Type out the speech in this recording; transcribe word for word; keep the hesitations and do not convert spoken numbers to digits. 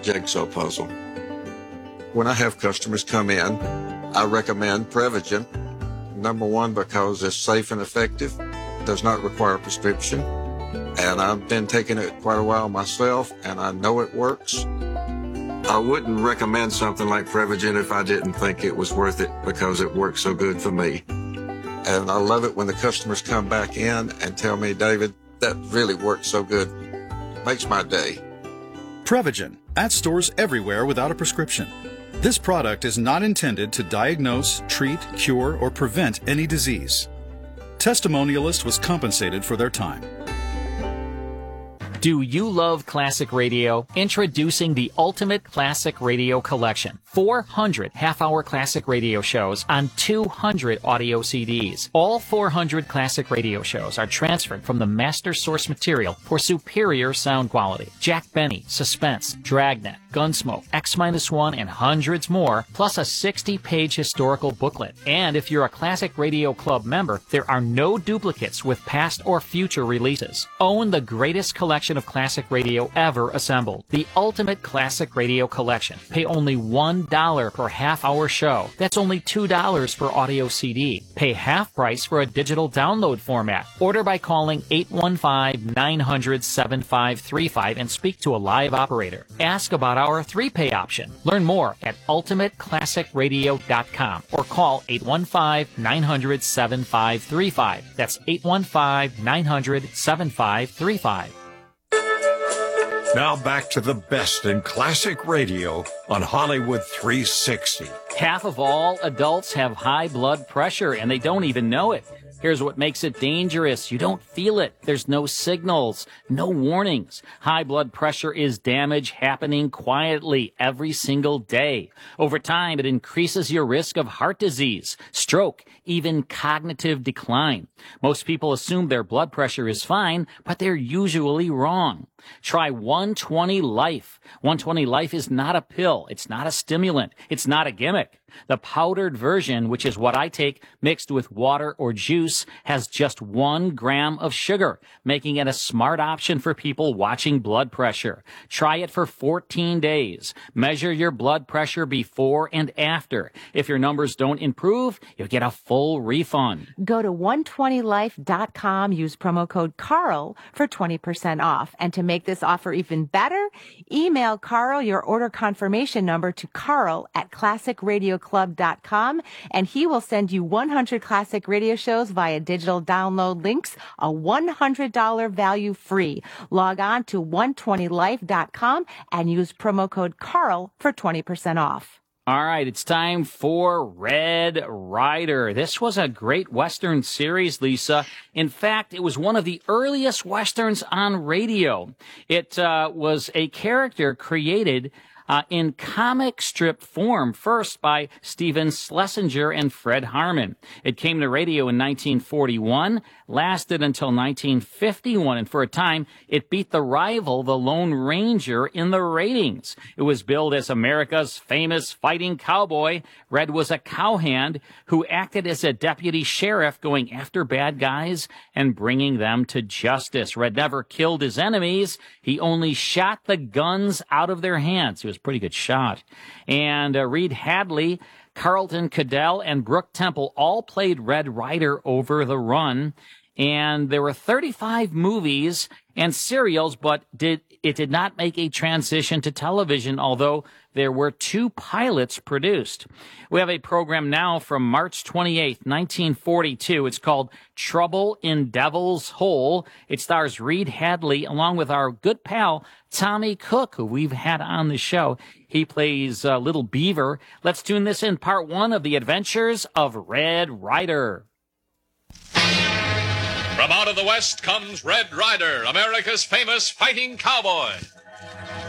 jigsaw puzzle. When I have customers come in, I recommend Prevagen. Number one, because it's safe and effective, does not require a prescription, and I've been taking it quite a while myself, and I know it works. I wouldn't recommend something like Prevagen if I didn't think it was worth it because it works so good for me. And I love it when the customers come back in and tell me, David, that really works so good. Makes my day. Prevagen, at stores everywhere without a prescription. This product is not intended to diagnose, treat, cure, or prevent any disease. Testimonialist was compensated for their time. Do you love classic radio? Introducing the Ultimate Classic Radio Collection. four hundred half-hour classic radio shows on two hundred audio C Ds. All four hundred classic radio shows are transferred from the master source material for superior sound quality. Jack Benny, Suspense, Dragnet, Gunsmoke, X one, and hundreds more, plus a sixty-page historical booklet. And if you're a Classic Radio Club member, there are no duplicates with past or future releases. Own the greatest collection of classic radio ever assembled. The Ultimate Classic Radio Collection. Pay only one dollar per half-hour show. That's only two dollars per audio C D. Pay half price for a digital download format. Order by calling eight one five, nine hundred, seven five three five and speak to a live operator. Ask about our three-pay option. Learn more at ultimate classic radio dot com or call eight one five, nine hundred, seven five three five. That's eight one five, nine hundred, seven five three five. Now back to the best in classic radio on Hollywood three sixty. Half of all adults have high blood pressure, and they don't even know it. Here's what makes it dangerous. You don't feel it. There's no signals, no warnings. High blood pressure is damage happening quietly every single day. Over time, it increases your risk of heart disease, stroke, even cognitive decline. Most people assume their blood pressure is fine, but they're usually wrong. Try one twenty Life. one twenty Life is not a pill. It's not a stimulant. It's not a gimmick. The powdered version, which is what I take mixed with water or juice, has just one gram of sugar, making it a smart option for people watching blood pressure. Try it for fourteen days. Measure your blood pressure before and after. If your numbers don't improve, you'll get a full refund. Go to one twenty life dot com, use promo code Carl for twenty percent off. And to make this offer even better, email Carl your order confirmation number to Carl at classic radio club dot com, and he will send you one hundred classic radio shows via digital download links, a one hundred dollars value free. Log on to one twenty life dot com and use promo code Carl for twenty percent off. All right, it's time for Red Ryder. This was a great Western series, Lisa. In fact, it was one of the earliest Westerns on radio. It uh, was a character created Uh, in comic strip form, first by Stephen Schlesinger and Fred Harmon. It came to radio in nineteen forty-one, lasted until nineteen fifty-one, and for a time, it beat the rival, the Lone Ranger, in the ratings. It was billed as America's famous fighting cowboy. Red was a cowhand who acted as a deputy sheriff going after bad guys and bringing them to justice. Red never killed his enemies. He only shot the guns out of their hands. He was a pretty good shot. And uh, Reed Hadley, Carlton Cadell, and Brooke Temple all played Red Ryder over the run. And there were thirty-five movies and serials, but did it did not make a transition to television, although there were two pilots produced. We have a program now from March twenty-eighth, nineteen forty-two. It's called Trouble in Devil's Hole. It stars Reed Hadley along with our good pal Tommy Cook, who we've had on the show. He plays uh, Little Beaver. Let's tune this in, part one of the adventures of Red Ryder. From out of the West comes Red Ryder, America's famous fighting cowboy.